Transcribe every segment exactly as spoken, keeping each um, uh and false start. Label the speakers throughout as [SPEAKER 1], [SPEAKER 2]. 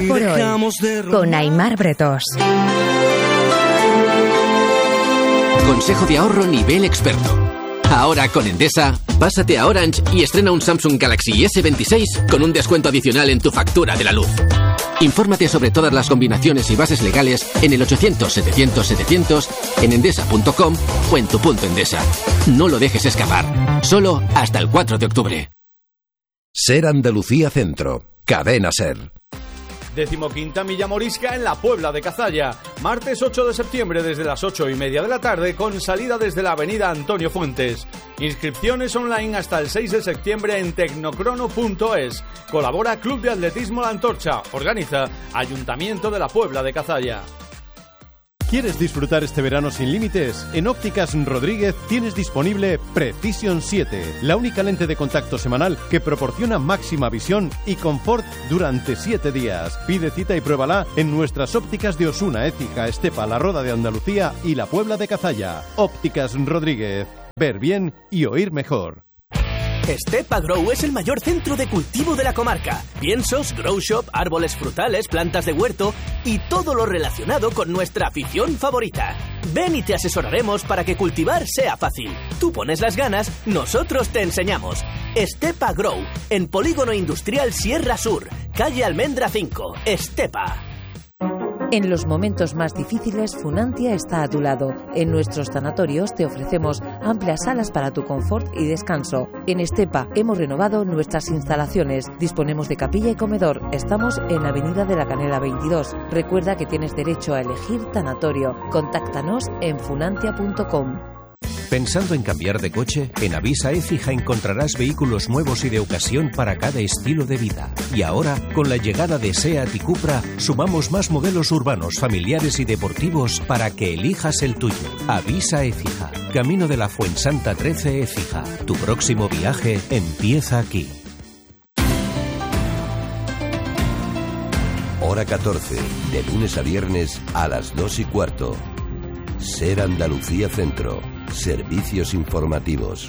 [SPEAKER 1] Hoy por hoy, con Aimar Bretos.
[SPEAKER 2] Consejo de ahorro nivel experto. Ahora con Endesa, pásate a Orange y estrena un Samsung Galaxy ese veintiséis con un descuento adicional en tu factura de la luz. Infórmate sobre todas las combinaciones y bases legales en el ochocientos setecientos setecientos, en endesa punto com o en tu punto Endesa. No lo dejes escapar. Solo hasta el cuatro de octubre.
[SPEAKER 3] Ser Andalucía Centro. Cadena Ser.
[SPEAKER 4] Decimoquinta Milla Morisca en la Puebla de Cazalla. Martes ocho de septiembre desde las ocho y media de la tarde con salida desde la avenida Antonio Fuentes. Inscripciones online hasta el seis de septiembre en tecnocrono punto es. Colabora Club de Atletismo La Antorcha. Organiza Ayuntamiento de la Puebla de Cazalla.
[SPEAKER 5] ¿Quieres disfrutar este verano sin límites? En Ópticas Rodríguez tienes disponible Precision siete, la única lente de contacto semanal que proporciona máxima visión y confort durante siete días. Pide cita y pruébala en nuestras ópticas de Osuna, Écija, Estepa, La Roda de Andalucía y La Puebla de Cazalla. Ópticas Rodríguez. Ver bien y oír mejor.
[SPEAKER 6] Estepa Grow es el mayor centro de cultivo de la comarca. Piensos, grow shop, árboles frutales, plantas de huerto y todo lo relacionado con nuestra afición favorita. Ven y te asesoraremos para que cultivar sea fácil. Tú pones las ganas, nosotros te enseñamos. Estepa Grow, en Polígono Industrial Sierra Sur, calle Almendra cinco, Estepa.
[SPEAKER 1] En los momentos más difíciles, Funantia está a tu lado. En nuestros tanatorios te ofrecemos amplias salas para tu confort y descanso. En Estepa hemos renovado nuestras instalaciones. Disponemos de capilla y comedor. Estamos en Avenida de la Canela veintidós. Recuerda que tienes derecho a elegir tanatorio. Contáctanos en funantia punto com.
[SPEAKER 3] ¿Pensando en cambiar de coche? En Avisa Écija encontrarás vehículos nuevos y de ocasión para cada estilo de vida. Y ahora, con la llegada de SEAT y Cupra, sumamos más modelos urbanos, familiares y deportivos para que elijas el tuyo. Avisa Écija, Camino de la Fuensanta trece Écija. Tu próximo viaje empieza aquí.
[SPEAKER 7] Hora catorce, de lunes a viernes a las dos y cuarto. Ser Andalucía Centro. Servicios informativos.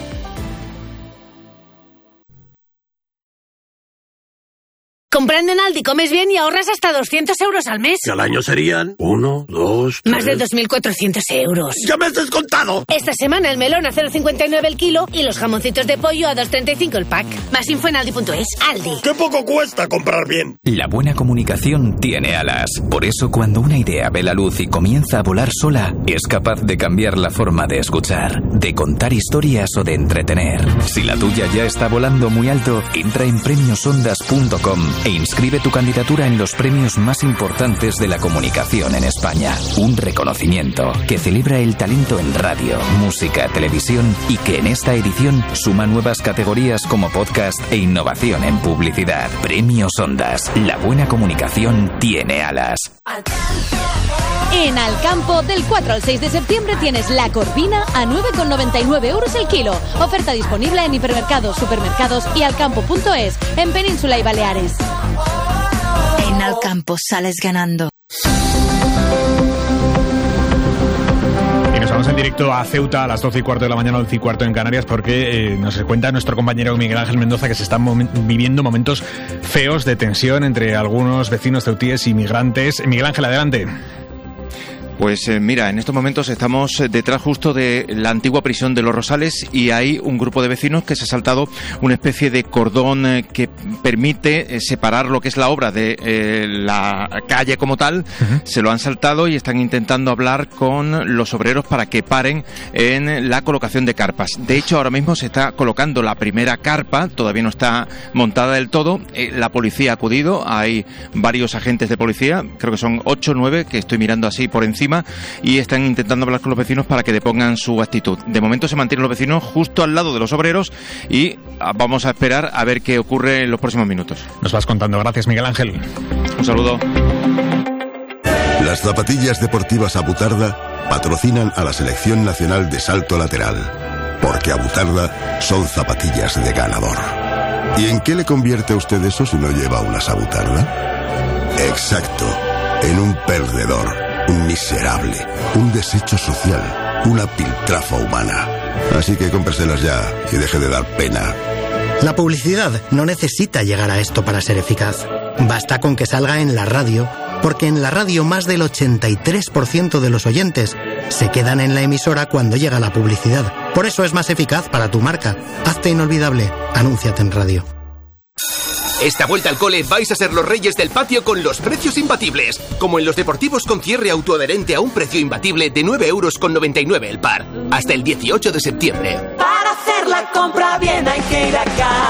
[SPEAKER 8] Comprando en Aldi comes bien y ahorras hasta doscientos euros al mes.
[SPEAKER 9] Que al año serían uno, dos, tres...
[SPEAKER 8] Más de dos mil cuatrocientos euros.
[SPEAKER 9] ¡Ya me has descontado!
[SPEAKER 8] Esta semana el melón a cero coma cincuenta y nueve el kilo y los jamoncitos de pollo a dos coma treinta y cinco el pack. Más info en aldi punto es. Aldi.
[SPEAKER 9] ¡Qué poco cuesta comprar bien!
[SPEAKER 10] La buena comunicación tiene alas. Por eso cuando una idea ve la luz y comienza a volar sola, es capaz de cambiar la forma de escuchar, de contar historias o de entretener. Si la tuya ya está volando muy alto, entra en premios ondas punto com e inscribe tu candidatura en los premios más importantes de la comunicación en España. Un reconocimiento que celebra el talento en radio, música, televisión y que en esta edición suma nuevas categorías como podcast e innovación en publicidad. Premios Ondas. La buena comunicación tiene alas.
[SPEAKER 11] En Alcampo, del cuatro al seis de septiembre tienes la corvina a nueve con noventa y nueve euros el kilo. Oferta disponible en hipermercados, supermercados y alcampo punto es en Península y Baleares.
[SPEAKER 12] En Alcampo sales ganando.
[SPEAKER 13] Y nos vamos en directo a Ceuta a las doce y cuarto de la mañana, once y cuarto en Canarias, porque eh, nos cuenta nuestro compañero Miguel Ángel Mendoza que se están mom- viviendo momentos feos de tensión entre algunos vecinos ceutíes y migrantes. Miguel Ángel, adelante.
[SPEAKER 14] Pues eh, mira, en estos momentos estamos detrás justo de la antigua prisión de Los Rosales y hay un grupo de vecinos que se ha saltado una especie de cordón eh, que permite eh, separar lo que es la obra de eh, la calle como tal. Uh-huh. Se lo han saltado y están intentando hablar con los obreros para que paren en la colocación de carpas. De hecho, ahora mismo se está colocando la primera carpa, todavía no está montada del todo. Eh, la policía ha acudido, hay varios agentes de policía, creo que son ocho o nueve, que estoy mirando así por encima, y están intentando hablar con los vecinos para que depongan su actitud. De momento se mantienen los vecinos justo al lado de los obreros y vamos a esperar a ver qué ocurre en los próximos minutos.
[SPEAKER 13] Nos vas contando. Gracias, Miguel Ángel.
[SPEAKER 14] Un saludo.
[SPEAKER 15] Las zapatillas deportivas Abutarda patrocinan a la Selección Nacional de Salto Lateral, porque Abutarda son zapatillas de ganador. ¿Y en qué le convierte a usted eso si no lleva unas Abutarda? Exacto, en un perdedor. Un miserable, un desecho social, una piltrafa humana. Así que cómpreselas ya y deje de dar pena.
[SPEAKER 16] La publicidad no necesita llegar a esto para ser eficaz. Basta con que salga en la radio, porque en la radio más del ochenta y tres por ciento de los oyentes se quedan en la emisora cuando llega la publicidad. Por eso es más eficaz para tu marca. Hazte inolvidable. Anúnciate en radio.
[SPEAKER 17] Esta vuelta al cole vais a ser los reyes del patio con los precios imbatibles. Como en los deportivos con cierre autoadherente a un precio imbatible de nueve euros con noventa y nueve el par. Hasta el dieciocho de septiembre.
[SPEAKER 18] Para hacer la compra bien hay que ir a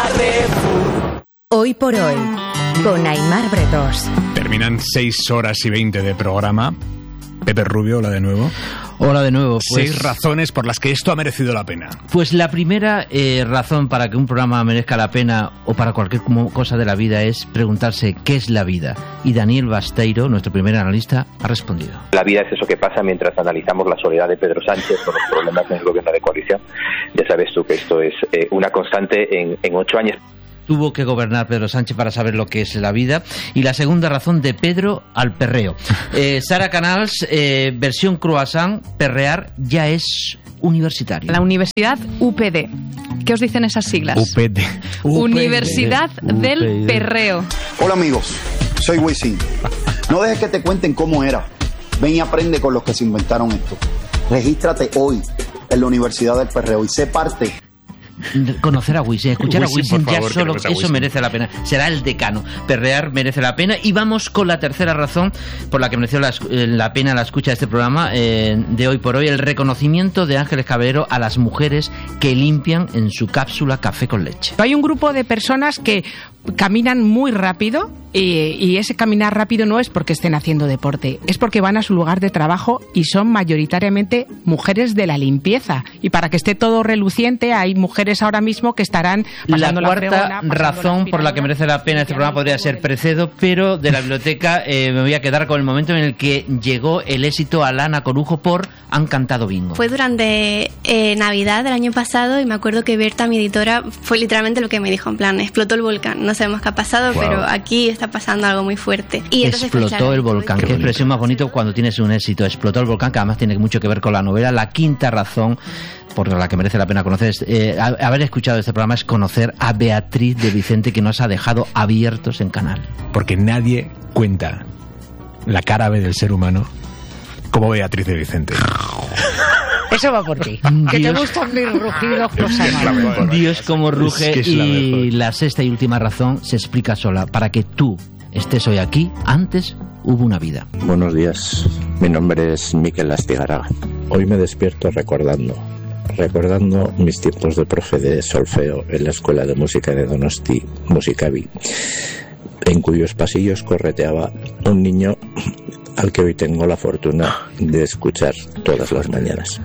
[SPEAKER 18] Carrefour.
[SPEAKER 19] Hoy por hoy, con Aimar Bretos.
[SPEAKER 13] Terminan seis horas y veinte de programa. Pepe Rubio, hola de nuevo.
[SPEAKER 20] Hola de nuevo. Pues,
[SPEAKER 13] Seis razones por las que esto ha merecido la pena.
[SPEAKER 20] Pues la primera eh, razón para que un programa merezca la pena o para cualquier cosa de la vida es preguntarse qué es la vida. Y Daniel Basteiro, nuestro primer analista, ha respondido.
[SPEAKER 21] La vida es eso que pasa mientras analizamos la soledad de Pedro Sánchez con los problemas en el gobierno de coalición. Ya sabes tú que esto es eh, una constante en, en ocho años.
[SPEAKER 20] Tuvo que gobernar Pedro Sánchez para saber lo que es la vida. Y la segunda razón, de Pedro al perreo. Eh, Sara Canals, eh, versión croissant, perrear ya es universitario.
[SPEAKER 22] La Universidad U P D. ¿Qué os dicen esas siglas?
[SPEAKER 13] U P D.
[SPEAKER 22] Universidad
[SPEAKER 13] U P D.
[SPEAKER 22] del Perreo.
[SPEAKER 23] Hola amigos, soy Wisin. No dejes que te cuenten cómo era. Ven y aprende con los que se inventaron esto. Regístrate hoy en la Universidad del Perreo y sé parte.
[SPEAKER 20] Conocer a Wisin, escuchar
[SPEAKER 13] Wisin,
[SPEAKER 20] a Wisin,
[SPEAKER 13] por
[SPEAKER 20] ya
[SPEAKER 13] favor,
[SPEAKER 20] solo
[SPEAKER 13] a
[SPEAKER 20] eso
[SPEAKER 13] Wisin.
[SPEAKER 20] merece la pena. Será el decano. Perrear merece la pena. Y vamos con la tercera razón por la que mereció la, la pena la escucha de este programa eh, de hoy por hoy, el reconocimiento de Ángeles Caballero a las mujeres que limpian en su cápsula café con leche.
[SPEAKER 22] Hay un grupo de personas que caminan muy rápido y, y ese caminar rápido no es porque estén haciendo deporte, es porque van a su lugar de trabajo y son mayoritariamente mujeres de la limpieza. Y para que esté todo reluciente, hay mujeres ahora mismo que estarán pasando
[SPEAKER 20] la
[SPEAKER 22] la
[SPEAKER 20] cuarta
[SPEAKER 22] fregona, pasando
[SPEAKER 20] razón
[SPEAKER 22] la
[SPEAKER 20] por la que merece la pena este programa podría ser Precedo, pero de la biblioteca eh, me voy a quedar con el momento en el que llegó el éxito a Lana Corujo por Han cantado bingo.
[SPEAKER 24] Fue durante eh, Navidad del año pasado y me acuerdo que Berta, mi editora, fue literalmente lo que me dijo, en plan, explotó el volcán. No sabemos qué ha pasado,
[SPEAKER 20] Wow.
[SPEAKER 24] pero aquí está pasando algo muy fuerte. Y entonces, pues,
[SPEAKER 20] Explotó
[SPEAKER 24] claro,
[SPEAKER 20] el volcán. Qué, Qué expresión más bonito cuando tienes un éxito. Explotó el volcán, que además tiene mucho que ver con la novela. La quinta razón por la que merece la pena conocer, es, eh, haber escuchado este programa es conocer a Beatriz de Vicente, que nos ha dejado abiertos en canal.
[SPEAKER 13] Porque nadie cuenta la cara B del ser humano como Beatriz de Vicente.
[SPEAKER 25] Eso va por ti. Que te gustan mis rugidos, cosa mala.
[SPEAKER 20] Dios como ruge.
[SPEAKER 13] Es que es la
[SPEAKER 20] y
[SPEAKER 13] mejor.
[SPEAKER 20] la sexta y última razón se explica sola. Para que tú estés hoy aquí, antes hubo una vida.
[SPEAKER 26] Buenos días, mi nombre es Miquel Astigaraga. Hoy me despierto recordando, recordando mis tiempos de profe de solfeo en la Escuela de Música de Donosti, Musicavi, en cuyos pasillos correteaba un niño al que hoy tengo la fortuna de escuchar todas las mañanas.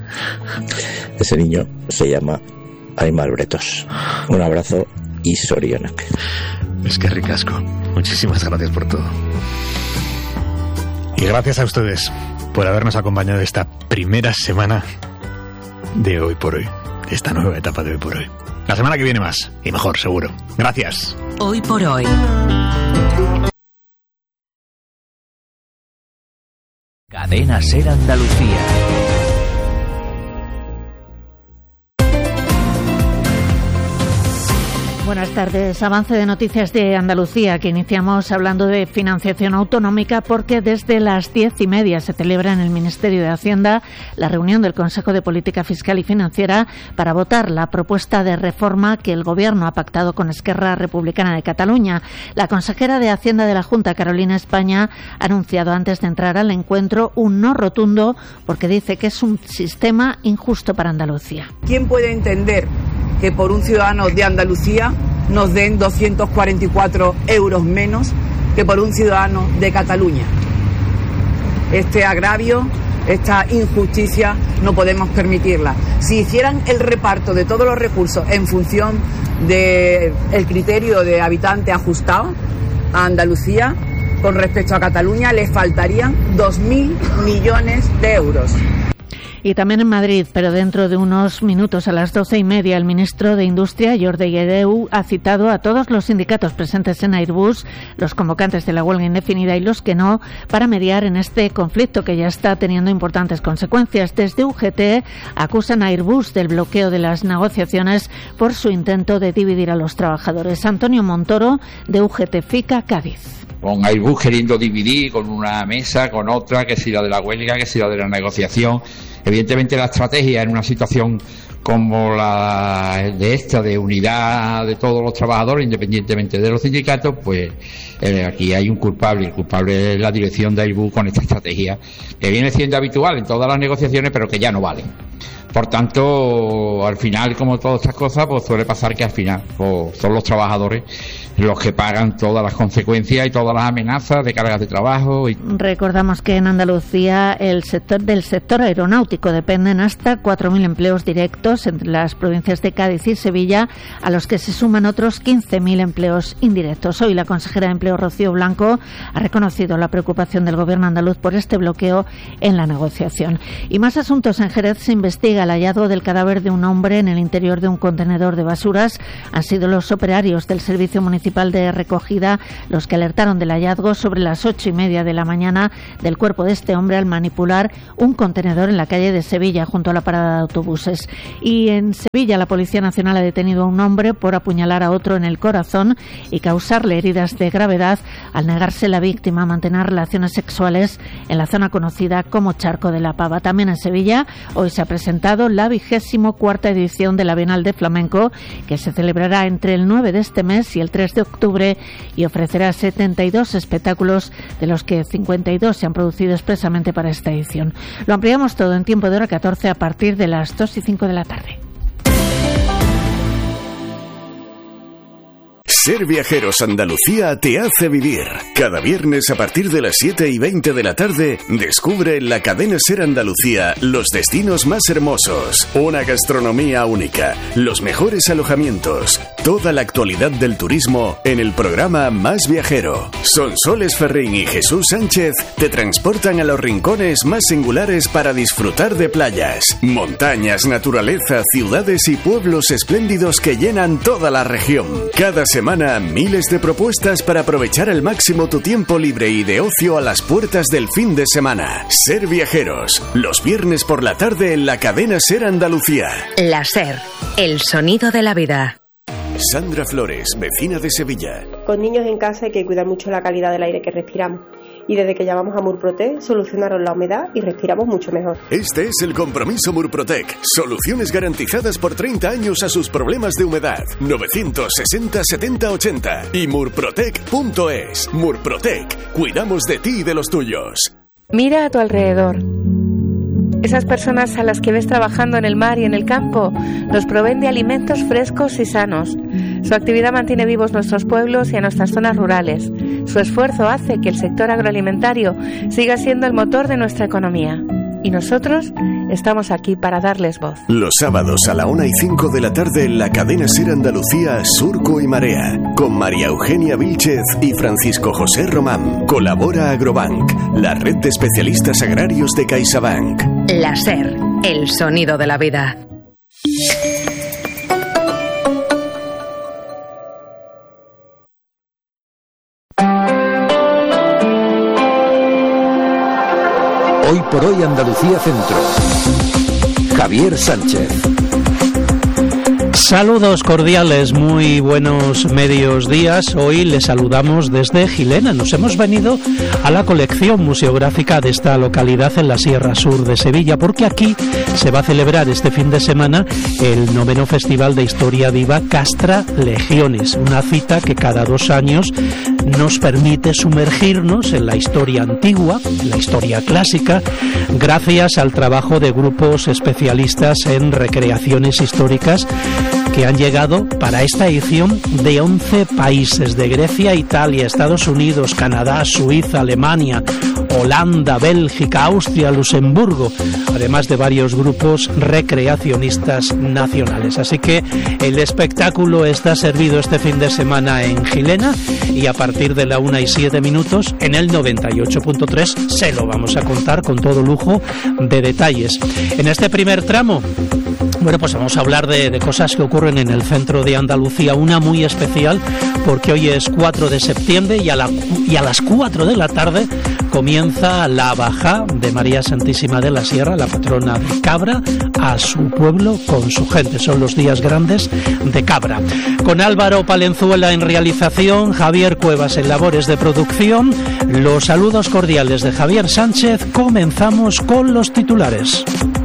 [SPEAKER 26] Ese niño se llama Aimar Bretos. Un abrazo y sorionak.
[SPEAKER 13] Es que ricasco. Muchísimas gracias por todo. Y gracias a ustedes por habernos acompañado esta primera semana de Hoy por Hoy, de esta nueva etapa de Hoy por Hoy. La semana que viene más, y mejor, seguro. Gracias.
[SPEAKER 19] Hoy por hoy.
[SPEAKER 10] Cadena Ser Andalucía.
[SPEAKER 27] Buenas tardes. Avance de noticias de Andalucía, que iniciamos hablando de financiación autonómica, porque desde las diez y media se celebra en el Ministerio de Hacienda la reunión del Consejo de Política Fiscal y Financiera para votar la propuesta de reforma que el Gobierno ha pactado con Esquerra Republicana de Cataluña. La consejera de Hacienda de la Junta, Carolina España, ha anunciado antes de entrar al encuentro un no rotundo, porque dice que es un sistema injusto para Andalucía.
[SPEAKER 28] ¿Quién puede entender que por un ciudadano de Andalucía nos den doscientos cuarenta y cuatro euros menos que por un ciudadano de Cataluña? Este agravio, esta injusticia, no podemos permitirla. Si hicieran el reparto de todos los recursos en función del criterio de habitante ajustado a Andalucía, con respecto a Cataluña, le faltarían dos mil millones de euros.
[SPEAKER 27] Y también en Madrid, pero dentro de unos minutos, a las doce y media, el ministro de Industria, Jordi Hereu, ha citado a todos los sindicatos presentes en Airbus, los convocantes de la huelga indefinida y los que no, para mediar en este conflicto que ya está teniendo importantes consecuencias. Desde U G T acusan a Airbus del bloqueo de las negociaciones por su intento de dividir a los trabajadores. Antonio Montoro, de U G T FICA, Cádiz.
[SPEAKER 1] con Airbus queriendo dividir con una mesa, con otra, que si la de la huelga, que si la de la negociación. Evidentemente la estrategia en una situación como la de esta, de unidad de todos los trabajadores, independientemente de los sindicatos, pues eh, aquí hay un culpable. El culpable es la dirección de Airbus con esta estrategia, que viene siendo habitual en todas las negociaciones, pero que ya no valen. Por tanto, al final, como todas estas cosas, pues suele pasar que al final pues, son los trabajadores los que pagan todas las consecuencias y todas las amenazas de cargas de trabajo. Y...
[SPEAKER 27] Recordamos que en Andalucía el sector del sector aeronáutico dependen hasta cuatro mil empleos directos entre las provincias de Cádiz y Sevilla, a los que se suman otros quince mil empleos indirectos. Hoy la consejera de Empleo, Rocío Blanco, ha reconocido la preocupación del Gobierno andaluz por este bloqueo en la negociación. Y más asuntos. En Jerez se investiga el hallazgo del cadáver de un hombre en el interior de un contenedor de basuras. Han sido los operarios del Servicio Municipal de Recogida los que alertaron del hallazgo sobre las ocho y media de la mañana del cuerpo de este hombre al manipular un contenedor en la calle de Sevilla, junto a la parada de autobuses. Y en Sevilla la Policía Nacional ha detenido a un hombre por apuñalar a otro en el corazón y causarle heridas de gravedad al negarse la víctima a mantener relaciones sexuales en la zona conocida como Charco de la Pava. También en Sevilla hoy se ha presentado la vigésimo cuarta edición de la Bienal de Flamenco, que se celebrará entre el nueve de este mes y el tres de octubre y ofrecerá setenta y dos espectáculos, de los que cincuenta y dos se han producido expresamente para esta edición. Lo ampliamos todo en Tiempo de Hora catorce a partir de las dos y cinco de la tarde.
[SPEAKER 2] Ser Viajeros Andalucía te hace vivir. Cada viernes a partir de las siete y veinte de la tarde, descubre en la cadena Ser Andalucía los destinos más hermosos, una gastronomía única, los mejores alojamientos, toda la actualidad del turismo en el programa Más Viajero. Sonsoles Ferrín y Jesús Sánchez te transportan a los rincones más singulares para disfrutar de playas, montañas, naturaleza, ciudades y pueblos espléndidos que llenan toda la región. Cada semana miles de propuestas para aprovechar al máximo tu tiempo libre y de ocio a las puertas del fin de semana. Ser Viajeros, los viernes por la tarde en la cadena Ser Andalucía.
[SPEAKER 19] La Ser, el sonido de la vida.
[SPEAKER 2] Sandra Flores, vecina de Sevilla.
[SPEAKER 3] Con niños en casa hay que cuidar mucho la calidad del aire que respiramos. Y desde que llamamos a Murprotec solucionaron la humedad y respiramos mucho mejor.
[SPEAKER 2] Este es el compromiso Murprotec. Soluciones garantizadas por treinta años a sus problemas de humedad. novecientos sesenta setenta ochenta y murprotec punto es. Murprotec. Cuidamos de ti y de los tuyos.
[SPEAKER 4] Mira a tu alrededor. Esas personas a las que ves trabajando en el mar y en el campo nos proveen de alimentos frescos y sanos. Su actividad mantiene vivos nuestros pueblos y a nuestras zonas rurales. Su esfuerzo hace que el sector agroalimentario siga siendo el motor de nuestra economía. Y nosotros estamos aquí para darles voz.
[SPEAKER 2] Los sábados a la una y cinco de la tarde en la cadena Ser Andalucía, Surco y Marea, con María Eugenia Vílchez y Francisco José Román. Colabora Agrobank, la red de especialistas agrarios de CaixaBank.
[SPEAKER 19] La Ser, el sonido de la vida.
[SPEAKER 5] Hoy por hoy Andalucía Centro. Javier Sánchez.
[SPEAKER 6] Saludos cordiales, muy buenos medios días. Hoy les saludamos desde Gilena. Nos hemos venido a la colección museográfica de esta localidad en la Sierra Sur de Sevilla, porque aquí se va a celebrar este fin de semana el noveno Festival de Historia Viva Castra Legiones, una cita que cada dos años nos permite sumergirnos en la historia antigua, en la historia clásica, gracias al trabajo de grupos especialistas en recreaciones históricas que han llegado para esta edición de once países, de Grecia, Italia, Estados Unidos, Canadá, Suiza, Alemania, Holanda, Bélgica, Austria, Luxemburgo, además de varios grupos recreacionistas nacionales. Así que el espectáculo está servido este fin de semana en Gilena y a partir de la una y siete minutos en el noventa y ocho punto tres se lo vamos a contar con todo lujo de detalles. En este primer tramo, bueno, pues vamos a hablar de, de cosas que ocurren en el centro de Andalucía, una muy especial porque hoy es cuatro de septiembre y a, la, y a las cuatro de la tarde comienza la bajá de María Santísima de la Sierra, la patrona de Cabra, a su pueblo con su gente. Son los días grandes de Cabra. Con Álvaro Palenzuela en realización, Javier Cuevas en labores de producción, los saludos cordiales de Javier Sánchez. Comenzamos con los titulares.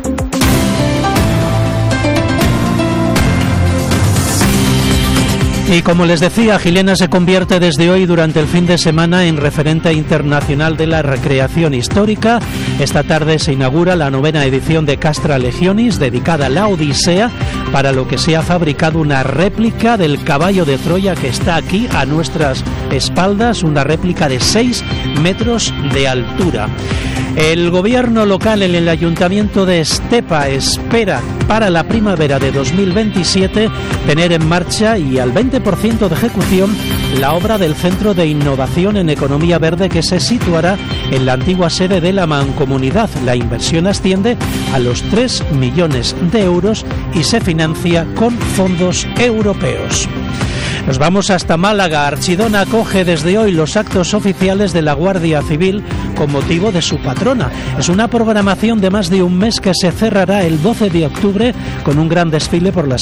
[SPEAKER 6] Y como les decía, Gilena se convierte desde hoy durante el fin de semana en referente internacional de la recreación histórica. Esta tarde se inaugura la novena edición de Castra Legionis, dedicada a la Odisea, para lo que se ha fabricado una réplica del caballo de Troya que está aquí a nuestras espaldas, una réplica de seis metros de altura. El gobierno local en el ayuntamiento de Estepa espera para la primavera de dos mil veintisiete tener en marcha y al veinte por ciento de ejecución la obra del Centro de Innovación en Economía Verde, que se situará en la antigua sede de la Mancomunidad. La inversión asciende a los tres millones de euros y se financia con fondos europeos. Nos vamos hasta Málaga. Archidona acoge desde hoy los actos oficiales de la Guardia Civil con motivo de su patrona. Es una programación de más de un mes que se cerrará el doce de octubre con un gran desfile por las